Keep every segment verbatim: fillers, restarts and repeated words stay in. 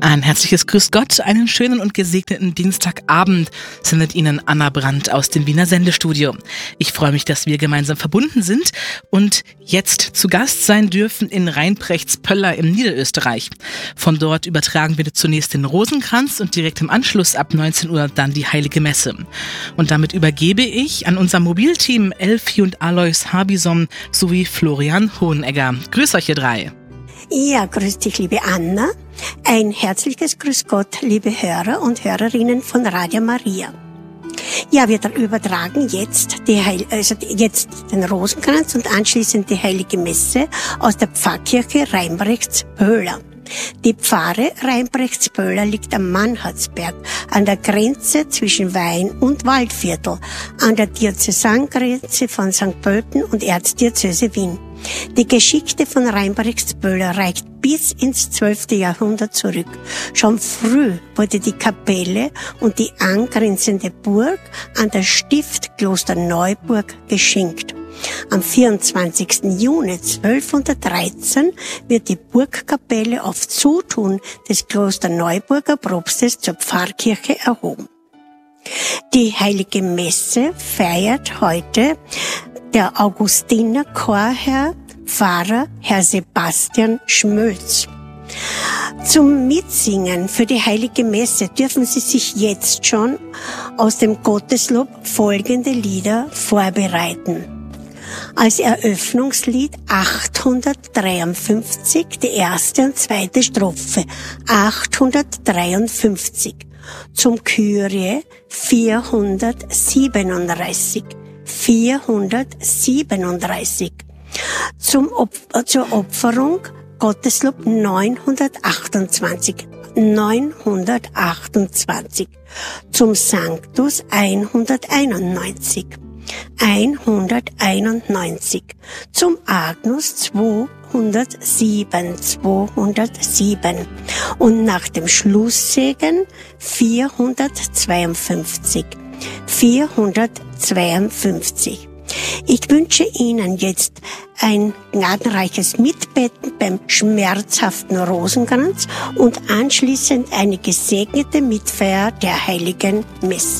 Ein herzliches Grüß Gott, einen schönen und gesegneten Dienstagabend sendet Ihnen Anna Brandt aus dem Wiener Sendestudio. Ich freue mich, dass wir gemeinsam verbunden sind und jetzt zu Gast sein dürfen in Rheinprechtspöller im Niederösterreich. Von dort übertragen wir zunächst den Rosenkranz und direkt im Anschluss ab neunzehn Uhr dann die Heilige Messe. Und damit übergebe ich an unser Mobilteam Elfi und Alois Harbison sowie Florian Hohenegger. Grüß euch ihr drei. Ja, grüß dich, liebe Anna. Ein herzliches Grüß Gott, liebe Hörer und Hörerinnen von Radio Maria. Ja, wir übertragen jetzt die Heil- also jetzt den Rosenkranz und anschließend die Heilige Messe aus der Pfarrkirche Rheinprechtspöller. Die Pfarre Rheinprechtspöller liegt am Mannhardsberg, an der Grenze zwischen Wein- und Waldviertel, an der Diözesangrenze von Sankt Pölten und Erzdiözese Wien. Die Geschichte von Rheinprechtspöller reicht bis ins zwölfte Jahrhundert zurück. Schon früh wurde die Kapelle und die angrenzende Burg an das Stift Klosterneuburg geschenkt. Am vierundzwanzigsten Juni zwölfhundertdreizehn wird die Burgkapelle auf Zutun des Klosterneuburger Propstes zur Pfarrkirche erhoben. Die Heilige Messe feiert heute der Augustiner Chorherr, Pfarrer Herr Sebastian Schmölz. Zum Mitsingen für die Heilige Messe dürfen Sie sich jetzt schon aus dem Gotteslob folgende Lieder vorbereiten. Als Eröffnungslied achthundertdreiundfünfzig, die erste und zweite Strophe, achthundertdreiundfünfzig. Zum Kyrie vierhundertsiebenunddreißig, vierhundertsiebenunddreißig. Zum Op- zur Opferung Gotteslob neunhundertachtundzwanzig, neunhundertachtundzwanzig. Zum Sanctus hunderteinundneunzig, hunderteinundneunzig. Zum Agnus zweihundertsieben, zweihundertsieben. Und nach dem Schlusssegen vierhundertzweiundfünfzig, vierhundertzweiundfünfzig. Ich wünsche Ihnen jetzt ein gnadenreiches Mitbeten beim schmerzhaften Rosenkranz und anschließend eine gesegnete Mitfeier der Heiligen Messe.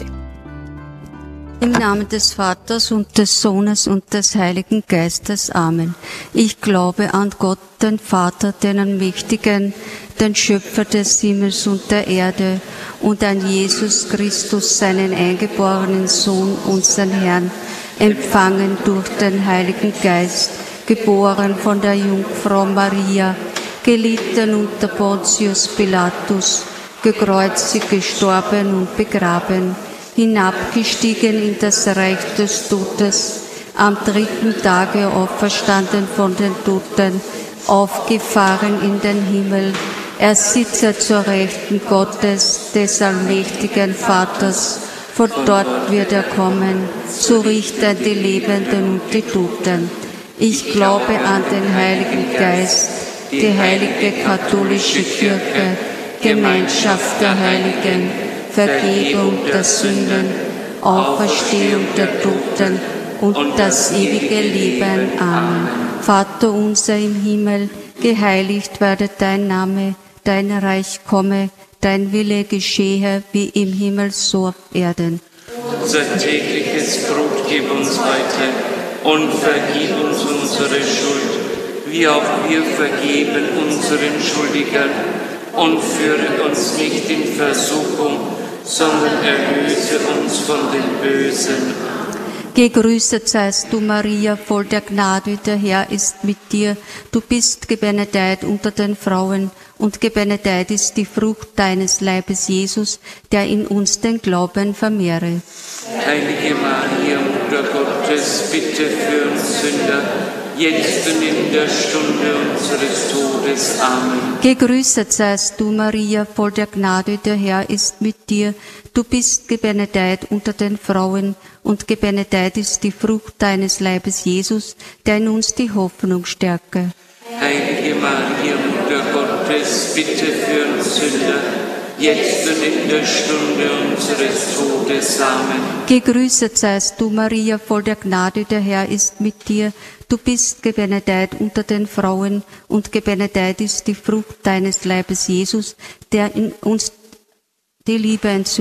Im Namen des Vaters und des Sohnes und des Heiligen Geistes. Amen. Ich glaube an Gott, den Vater, den Allmächtigen, den Schöpfer des Himmels und der Erde, und an Jesus Christus, seinen eingeborenen Sohn, unseren Herrn, empfangen durch den Heiligen Geist, geboren von der Jungfrau Maria, gelitten unter Pontius Pilatus, gekreuzigt, gestorben und begraben, hinabgestiegen in das Reich des Todes, am dritten Tage auferstanden von den Toten, aufgefahren in den Himmel. Er sitzt zur Rechten Gottes, des allmächtigen Vaters. Von dort wird er kommen, zu richten die Lebenden und die Toten. Ich glaube an den Heiligen Geist, die heilige katholische Kirche, Gemeinschaft der Heiligen, Vergebung der Sünden, Auferstehung der Toten und das ewige Leben. Amen. Vater unser im Himmel, geheiligt werde dein Name, dein Reich komme, dein Wille geschehe, wie im Himmel so auf Erden. Unser tägliches Brot gib uns heute und vergib uns unsere Schuld, wie auch wir vergeben unseren Schuldigern, und führe uns nicht in Versuchung, sondern erlöse uns von dem Bösen. Gegrüßet seist du, Maria, voll der Gnade, der Herr ist mit dir. Du bist gebenedeit unter den Frauen, und gebenedeit ist die Frucht deines Leibes, Jesus, der in uns den Glauben vermehre. Heilige Maria, Mutter Gottes, bitte für uns Sünder, jetzt und in der Stunde unseres Todes. Amen. Gegrüßet seist du, Maria, voll der Gnade, der Herr ist mit dir. Du bist gebenedeit unter den Frauen, und gebenedeit ist die Frucht deines Leibes, Jesus, der in uns die Hoffnung stärke. Heilige Maria, Mutter Gottes, bitte für uns Sünder, jetzt und in der Stunde unseres Todes. Amen. Gegrüßet seist du, Maria, voll der Gnade, der Herr ist mit dir. Du bist gebenedeit unter den Frauen und gebenedeit ist die Frucht deines Leibes, Jesus, der in uns die Liebe entzündet.